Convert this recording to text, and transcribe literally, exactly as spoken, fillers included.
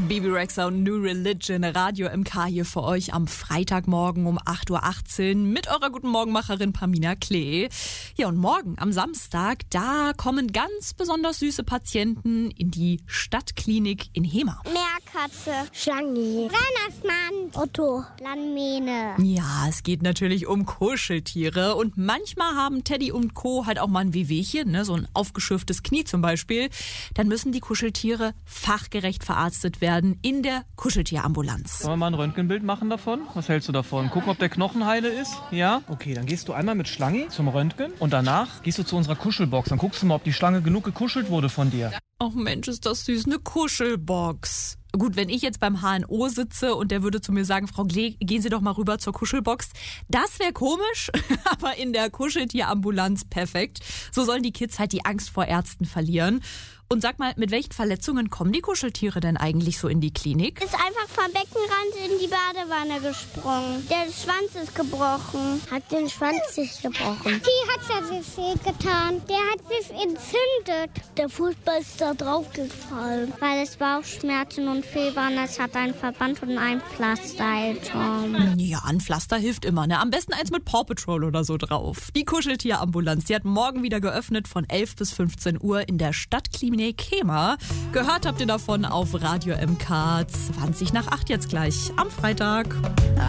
Bebe Rexha und New Religion, Radio M K hier für euch am Freitagmorgen um acht Uhr achtzehn mit eurer Guten Morgenmacherin Pamina Klee. Ja, und morgen am Samstag, da kommen ganz besonders süße Patienten in die Stadtklinik in Hema. Meerkatze, Schlange, Weihnachtsmann, Otto, Landmähne. Ja, es geht natürlich um Kuscheltiere und manchmal haben Teddy und Co. halt auch mal ein Wehwehchen, ne, so ein aufgeschürftes Knie zum Beispiel. Dann müssen die Kuscheltiere fachgerecht verarztet werden in der Kuscheltierambulanz. Wollen wir mal ein Röntgenbild machen davon? Was hältst du davon? Gucken, ob der Knochen heile ist? Ja? Okay, dann gehst du einmal mit Schlange zum Röntgen und danach gehst du zu unserer Kuschelbox. Dann guckst du mal, ob die Schlange genug gekuschelt wurde von dir. Ach Mensch, ist das süß, eine Kuschelbox. Gut, wenn ich jetzt beim H N O sitze und der würde zu mir sagen, Frau Klee, gehen Sie doch mal rüber zur Kuschelbox. Das wäre komisch, aber in der Kuscheltierambulanz perfekt. So sollen die Kids halt die Angst vor Ärzten verlieren. Und sag mal, mit welchen Verletzungen kommen die Kuscheltiere denn eigentlich so in die Klinik? Ist einfach vom Beckenrand in die Badewanne gesprungen. Der Schwanz ist gebrochen. Hat den Schwanz sich gebrochen. Die hat ja sich wehgetan. Der hat sich entzündet. Der Fußball ist da drauf gefallen. Weil es Bauchschmerzen und Fieber und es hat einen Verband und ein Pflaster. Ja, ein Pflaster hilft immer, ne? Am besten eins mit Paw Patrol oder so drauf. Die Kuscheltierambulanz, die hat morgen wieder geöffnet von elf bis fünfzehn Uhr in der Stadtklinik Hema. Gehört habt ihr davon auf Radio M K zwanzig nach acht jetzt gleich am Freitag.